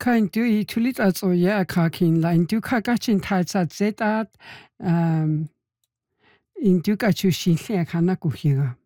Kan du I tulit also ja kakin line du kagachin talsat zetat in du gachu shinle kana kuhiga.